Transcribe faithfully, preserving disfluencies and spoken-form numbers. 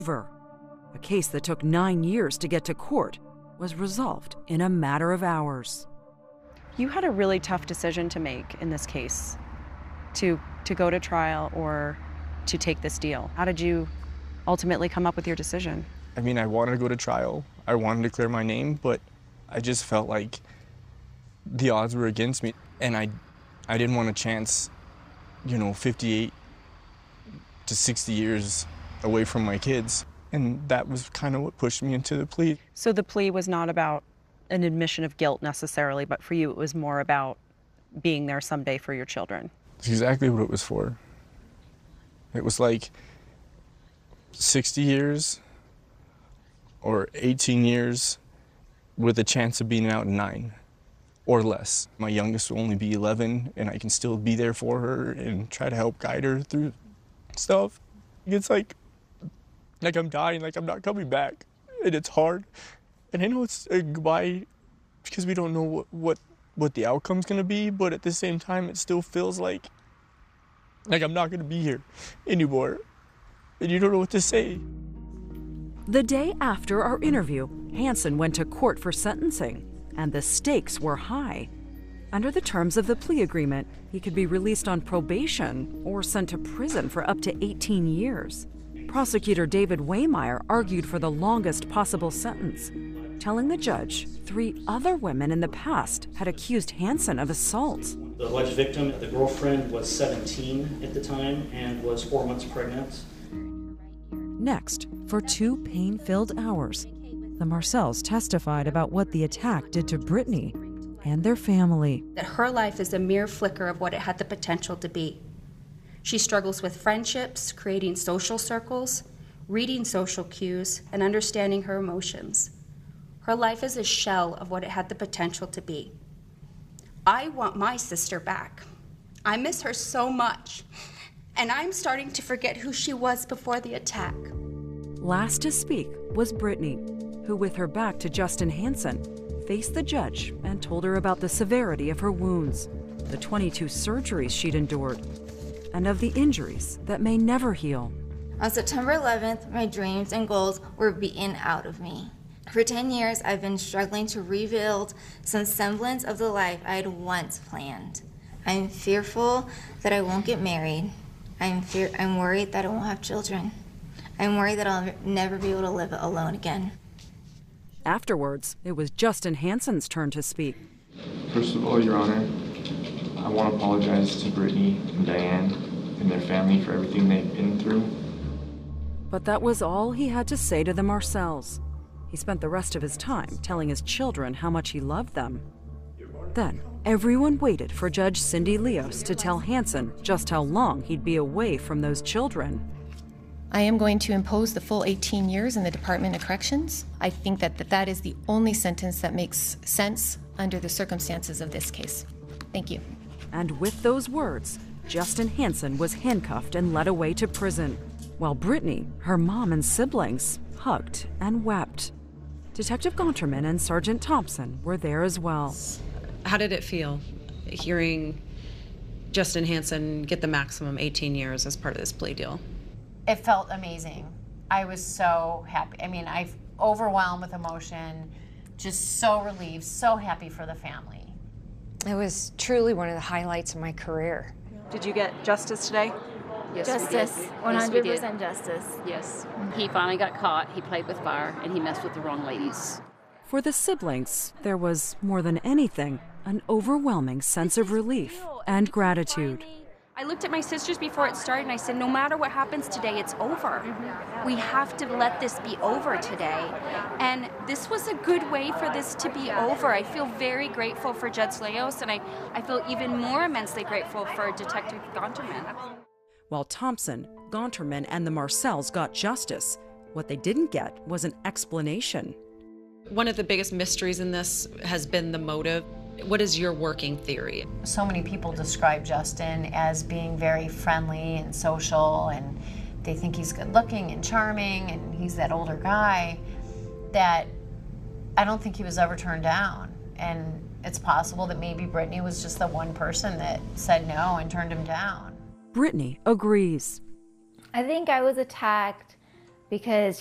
Over. A case that took nine years to get to court was resolved in a matter of hours. You had a really tough decision to make in this case, to, to go to trial or to take this deal. How did you ultimately come up with your decision? I mean, I wanted to go to trial. I wanted to clear my name, but I just felt like the odds were against me, and I, I didn't want a chance, you know, fifty-eight to sixty years away from my kids. And that was kind of what pushed me into the plea. So the plea was not about an admission of guilt necessarily, but for you it was more about being there someday for your children. It's exactly what it was for. It was like sixty years or eighteen years with a chance of being out in nine or less. My youngest will only be eleven, and I can still be there for her and try to help guide her through stuff. It's like, like I'm dying, like I'm not coming back, and it's hard. And I know it's a goodbye because we don't know what, what, what the outcome's gonna be, but at the same time, it still feels like, like I'm not gonna be here anymore, and you don't know what to say. The day after our interview, Hansen went to court for sentencing, and the stakes were high. Under the terms of the plea agreement, he could be released on probation or sent to prison for up to eighteen years. Prosecutor David Waymeyer argued for the longest possible sentence, telling the judge three other women in the past had accused Hansen of assault. The alleged victim, the girlfriend, was seventeen at the time and was four months pregnant. Next, for two pain-filled hours, the Marcells testified about what the attack did to Brittany and their family. That her life is a mere flicker of what it had the potential to be. She struggles with friendships, creating social circles, reading social cues, and understanding her emotions. Her life is a shell of what it had the potential to be. I want my sister back. I miss her so much, and I'm starting to forget who she was before the attack. Last to speak was Brittany, who, with her back to Justin Hansen, faced the judge and told her about the severity of her wounds, the twenty-two surgeries she'd endured, and of the injuries that may never heal. On September eleventh, my dreams and goals were beaten out of me. For ten years, I've been struggling to rebuild some semblance of the life I had once planned. I'm fearful that I won't get married. I'm, fear I'm worried that I won't have children. I'm worried that I'll never be able to live alone again. Afterwards, it was Justin Hansen's turn to speak. First of all, Your Honor, I want to apologize to Brittany and Diane and their family for everything they've been through. But that was all he had to say to the Marcells. He spent the rest of his time telling his children how much he loved them. Then, everyone waited for Judge Cindy Leos to tell Hansen just how long he'd be away from those children. I am going to impose the full eighteen years in the Department of Corrections. I think that that, that is the only sentence that makes sense under the circumstances of this case. Thank you. And with those words, Justin Hansen was handcuffed and led away to prison, while Brittany, her mom and siblings, hugged and wept. Detective Gonterman and Sergeant Thompson were there as well. How did it feel hearing Justin Hansen get the maximum eighteen years as part of this plea deal? It felt amazing. I was so happy. I mean, I'm overwhelmed with emotion, just so relieved, so happy for the family. It was truly one of the highlights of my career. Did you get justice today? Yes, Justice, we did. one hundred percent Yes, justice. Yes. He finally got caught. He played with fire, and he messed with the wrong ladies. For the siblings, there was, more than anything, an overwhelming sense of relief and gratitude. I looked at my sisters before it started and I said, no matter what happens today, it's over. Mm-hmm. We have to let this be over today. And this was a good way for this to be over. I feel very grateful for Judge Leos, and I, I feel even more immensely grateful for Detective Gonterman. While Thompson, Gonterman, and the Marcells got justice, what they didn't get was an explanation. One of the biggest mysteries in this has been the motive. What is your working theory? So many people describe Justin as being very friendly and social, and they think he's good looking and charming, and he's that older guy, that I don't think he was ever turned down. And it's possible that maybe Brittany was just the one person that said no and turned him down. Brittany agrees. I think I was attacked because